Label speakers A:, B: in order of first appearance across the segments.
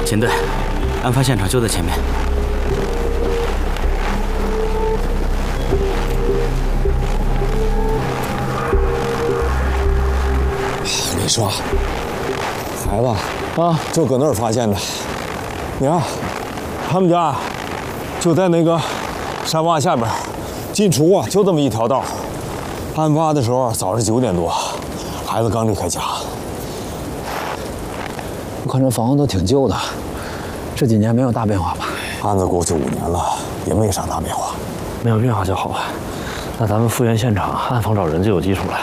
A: 秦队，案发现场就在前面。
B: 你说，孩子啊，就搁那儿发现的。你看，他们家就在那个山洼下边，进出啊就这么一条道。案发的时候早上9点多，孩子刚离开家。
C: 我看这房子都挺旧的，这几年没有大变化吧？
B: 案子过去5年了，也没啥大变化。
D: 没有变化就好了。那咱们复原现场，暗房找人就有基础了。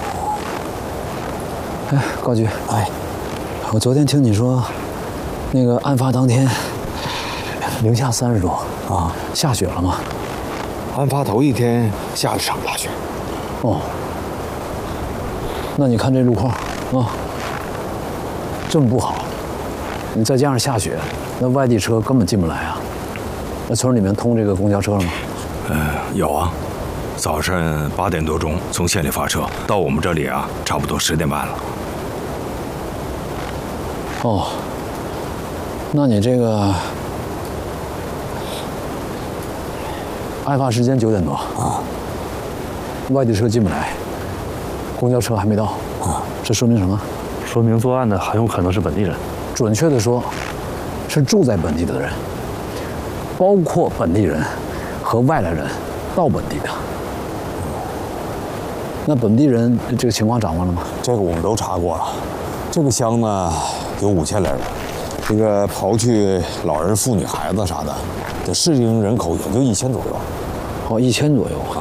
C: 哎，高局，哎，我昨天听你说，那个案发当天零下30度啊，下雪了吗？
B: 案发头一天下了场大雪。
C: 哦，那你看这路况啊，这么不好，你再加上下雪，那外地车根本进不来啊。那村里面通这个公交车了吗？
E: 有啊，早上8点多钟从县里发车，到我们这里啊，差不多10点半了。
C: 哦，那你这个案发时间9点多啊，外地车进不来，公交车还没到啊，这说明什么？
D: 说明作案的很有可能是本地人。
C: 准确的说，是住在本地的人，包括本地人和外来人到本地的。那本地人这个情况掌握了吗？
B: 这个我们都查过了，这个乡呢有5000来人，这个刨去老人、妇女、孩子啥的，这适应人口也就1000左右。
C: 哦，1000左右。